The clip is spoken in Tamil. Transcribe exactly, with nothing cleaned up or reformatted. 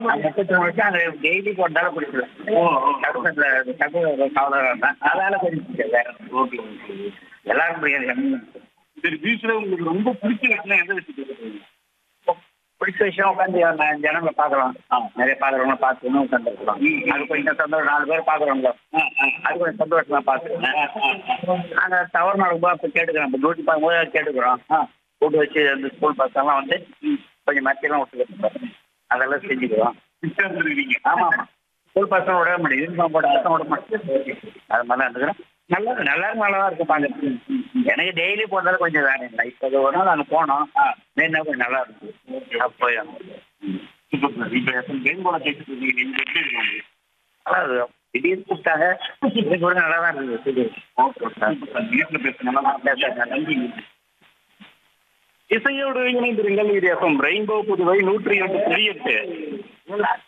முப்பத்தி மூணு வருஷம் அங்கே டெய்லி போட்டாலும் பிடிச்சிடும். ஓ ஓ சட்டத்துல சட்ட கவலை தான் அதனால கொஞ்சம் வேற ஓகே ஓகே எல்லாரும் பிடிக்காது. சரி பீச்ல உங்களுக்கு ரொம்ப பிடிச்ச விஷயம் எந்த விஷயத்துக்கு? பிடிச்ச விஷயம் உட்காந்து ஜனங்களை பார்க்குறோம். நிறைய பார்க்குறவங்க பார்த்துக்கணும் உட்காந்துருக்குறோம். அது கொஞ்சம் சந்தோஷம். நாலு பேர் பார்க்குறோங்களோ அது கொஞ்சம் சந்தோஷமா பார்த்துக்கணும். நாங்கள் தவறு ரொம்ப இப்போ கேட்டுக்கிறோம். இப்போ டியூட்டி பார்க்கும்போது கேட்டுக்கிறோம். கூட்டு வச்சு அந்த ஸ்கூல் பசங்கெல்லாம் வந்து கொஞ்சம் மத்தியெல்லாம் விட்டுக்கிறோம். அதெல்லாம் செஞ்சுக்கிறோம். பிச்சை இருந்துருக்கீங்க. ஆமாம் ஆமாம் ஸ்கூல் பசங்க விட மாட்டேன். யூனிஃபார்ம் போட பசங்க விட மாட்டேன். அது மாதிரிலாம் இருந்துக்கிறோம். நல்லா எல்லாரும் நல்லா தான் இருக்கும் பார்க்க. எனக்கு டெய்லி போட்டாலும் கொஞ்சம் வேலை இல்லை. இப்போ ஒரு நாள் அங்கே போனோம். நேர்னா கொஞ்சம் நல்லா இருந்துச்சு. அப்போ சூப்பர் சார். இப்போ எத்தனை டைம் போல பேசிட்டு இருக்கீங்க, நீங்க எப்படி இருக்கு உங்களுக்கு? நல்லா திடீர்னு கூப்பிட்டாங்க. இது கூட நல்லா தான் இருந்தது. திடீர் ஓகே சார். வீட்டில் பேசுனால பேசுறாங்க. நன்றி. இசையோடு இணைந்திருங்கள். இது எஃப்எம் ரெயின்போ புதுவை நூற்றி எட்டு புள்ளி எட்டு.